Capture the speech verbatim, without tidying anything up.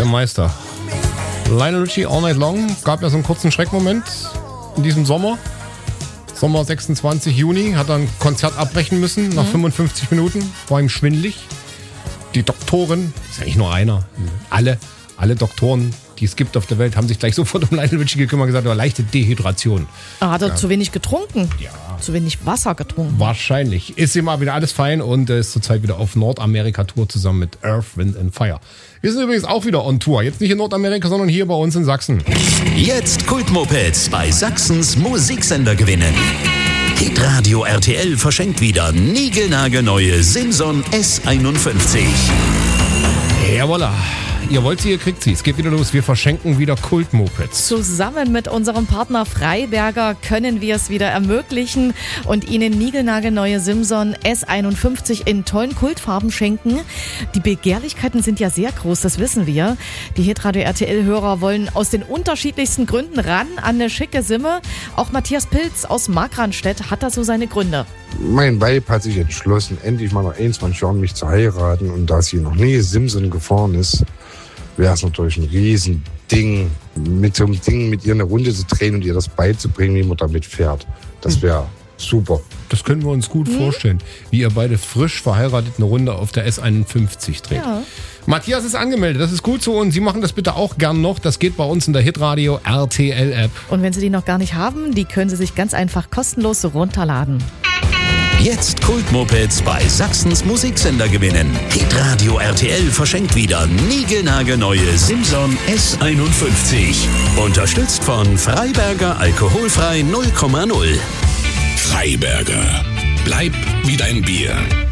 Meister. Lionel Richie, All Night Long, gab ja so einen kurzen Schreckmoment in diesem Sommer. Sommer sechsundzwanzig Juni, hat er ein Konzert abbrechen müssen nach mhm. fünfundfünfzig Minuten, war ihm schwindelig. Die Doktoren, ist ja nicht nur einer, alle, alle Doktoren, die es gibt auf der Welt, haben sich gleich sofort um Lionel Richie gekümmert und gesagt, er hat leichte Dehydration. Ah, hat er ja. zu wenig getrunken? Ja. Zu wenig Wasser getrunken? Wahrscheinlich. Ist ihm mal wieder alles fein und äh, ist zurzeit wieder auf Nordamerika-Tour zusammen mit Earth, Wind and Fire. Wir sind übrigens auch wieder on Tour. Jetzt nicht in Nordamerika, sondern hier bei uns in Sachsen. Jetzt Kultmopeds bei Sachsens Musiksender gewinnen. Hitradio R T L verschenkt wieder niegelnagelneue Simson S einundfünfzig. Jawolla. Ihr wollt sie, ihr kriegt sie. Es geht wieder los. Wir verschenken wieder Kultmopeds. Zusammen mit unserem Partner Freiberger können wir es wieder ermöglichen und Ihnen niegelnagelneue Simson S einundfünfzig in tollen Kultfarben schenken. Die Begehrlichkeiten sind ja sehr groß, das wissen wir. Die Hitradio R T L-Hörer wollen aus den unterschiedlichsten Gründen ran an eine schicke Simme. Auch Matthias Pilz aus Markranstädt hat da so seine Gründe. Mein Weib hat sich entschlossen, endlich mal nach einundzwanzig Jahren mich zu heiraten. Und da sie noch nie Simson gefahren ist, wäre es natürlich ein Riesending, mit so einem Ding mit ihr eine Runde zu drehen und ihr das beizubringen, wie man damit fährt. Das wäre super. Das können wir uns gut hm? vorstellen, wie ihr beide frisch verheiratet eine Runde auf der S einundfünfzig dreht. Ja. Matthias ist angemeldet, das ist gut so und Sie machen das bitte auch gern noch. Das geht bei uns in der Hitradio R T L-App. Und wenn Sie die noch gar nicht haben, die können Sie sich ganz einfach kostenlos runterladen. Jetzt Kultmopeds bei Sachsens Musiksender gewinnen. Hitradio R T L verschenkt wieder niegelnagelneue Simson S einundfünfzig. Unterstützt von Freiberger Alkoholfrei null Komma null. Freiberger. Bleib wie dein Bier.